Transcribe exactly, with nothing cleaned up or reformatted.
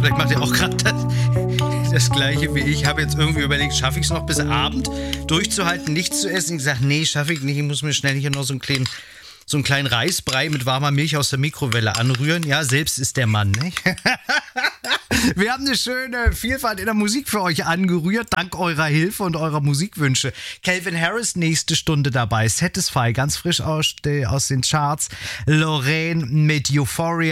Vielleicht macht ihr auch gerade das, das Gleiche wie ich. Ich habe jetzt irgendwie überlegt, schaffe ich es noch bis Abend durchzuhalten, nichts zu essen? Ich gesagt, nee, schaffe ich nicht. Ich muss mir schnell hier noch so einen kleinen, so einen kleinen Reisbrei mit warmer Milch aus der Mikrowelle anrühren. Ja, selbst ist der Mann, ne? Wir haben eine schöne Vielfalt in der Musik für euch angerührt, dank eurer Hilfe und eurer Musikwünsche. Calvin Harris, nächste Stunde dabei. Satisfy, ganz frisch aus, aus den Charts. Lorraine mit Euphoria.